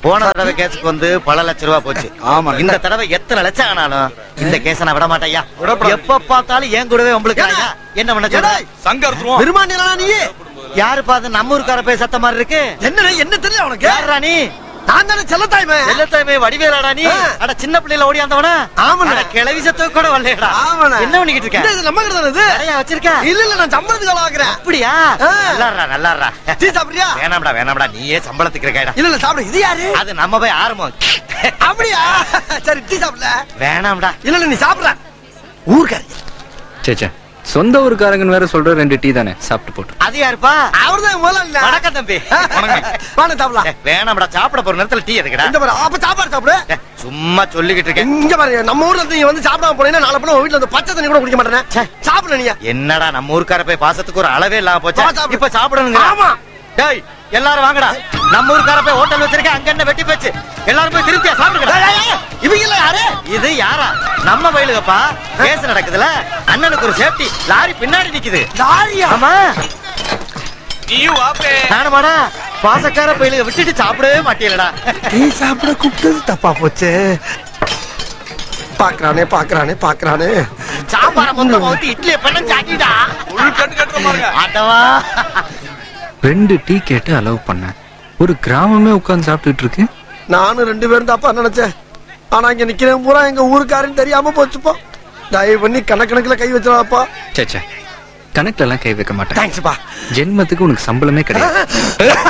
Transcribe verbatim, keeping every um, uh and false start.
போன தடவை கேஸுக்கு வந்து பல லட்சம் ரூபாய் போச்சு. ஆமா. இந்த தடவை எத்தனை லட்சம் ஆனாலும் இந்த கேஸ நான் விட மாட்டேயா. எப்ப பார்த்தாலும் ஏன் கூடவே உங்களுக்கு என்ன பண்ண சொல்ற? சங்கர்த்துவோம் பெருமாண்டியா நீ யாரு பாத்து நம்ம ஊருக்கார போய் சத்த மாதிரி இருக்கு? என்ன என்ன தெரியல உனக்கு? யாரா நீ? நான் தானே செல்லத்தாய்மே. செல்லத்தாய்மே வடிவேலாடா நீ? அட சின்ன பிள்ளைல ஓடியாந்தவனா? ஆமாண்ணே. கிளவி சத்துக்கு கூட வரலடா. ஆமாண்ணே. என்ன பண்ணிக்கிட்டு இருக்க? இது நம்ம கிட்ட தானே இது. நிறைய வச்சிருக்க? இல்ல இல்ல நான் சம்பளத்துக்கு ஆளாக்குறேன். அப்படியா? நல்லாறா நல்லாறா. டீ சாப்பிடுறியா? வேணாம்டா வேணாம்டா, நீயே சம்பளத்துக்கு இருக்கடா. இல்ல இல்ல சாப்பிடு. இது யாரு? அது நம்ம போய் ஆரம்பம். அப்படியா? சரி டீ சாப்பிடல. வேணாம்டா. இல்ல இல்ல நீ சாப்பிடுற. ஊர்க்காரி. சேச்சே சொந்த ஊருக்காரங்கன்னு வேற சொல்ற, ரெண்டு டீ தானே சாப்பிட்டு போட்டு. அது யாருப்பா? அவர்தான் முதல்ல. வணக்கம் தம்பி. வாங்க சாப்பிடலாம். வேணாம்டா, சாப்பிட போற நேரத்துல டீ எதுக்குடா? இந்த பாரு அப்ப சாப்பாடு சாப்பிடு. சும்மா சொல்லிக்கிட்டு இருக்கேன். இங்க பாரு நம்ம ஊர்ல நீ வந்து சாப்பிடாம போனீங்கன்னா நாளை போனா வீட்ல வந்து பச்சை தண்ணி கூட குடிக்க மாட்டேனே. சாப்பிடு நீ. என்னடா நம்ம ஊர்க்கார போய் பாசத்துக்கு ஒரு அளவே இல்லாம போச்சு. இப்ப சாப்பிடணுங்க. ஆமா. டேய் எல்லாரும் வாங்கடா. நம்ம ஊர்க்கார போய் ஹோட்டல் வச்சிருக்க, அங்க என்ன வெட்டி போச்சு. எல்லாரும் போய் திருப்பியா சாப்பிடுங்க. இவங்க இல்ல யாரு? இது யாரா? நம்ம வயலுகப்பா. கேஸ் நடக்குதுல, அண்ணனுக்கு ஒரு சேஃப்டி. லாரி பின்னாடி நிக்குது. லாரியா? ஆமா. நீயும் வாப்பே. நானுமாடா? பாசக்கார பயிலுக விட்டுட்டு சாப்பிடவே மாட்டீங்களடா. நீ சாப்பிட கூப்பிட்டது தப்பா போச்சு. பாக்குறானே பாக்குறானே பாக்குறானே. சாம்பார மொத்தமா ஊத்தி இட்லியை பண்ண சாட்டிடா. உள் கட்டு கட்டுற பாருங்க. ஆட்டவா. ரெண்டு டீ கேட்டு அலோவ் பண்ண, ஒரு கிராமமே உட்கார்ந்து சாப்பிட்டுட்டு இருக்கு. நானும் ரெண்டு பேரும் தாப்பா நினைச்சேன். ஆனா இங்க நிக்கிறேன் பூரா எங்க ஊருக்காரன்னு தெரியாம போச்சுப்பா. தயவு பண்ணி கணக்கணக்குல கை வச்சிடாப்பா. சேச்சே கணக்குல எல்லாம் கை வைக்க மாட்டேன். தேங்க்ஸ்ப்பா. ஜென்மத்துக்கு உனக்கு சம்பளமே கிடையாது.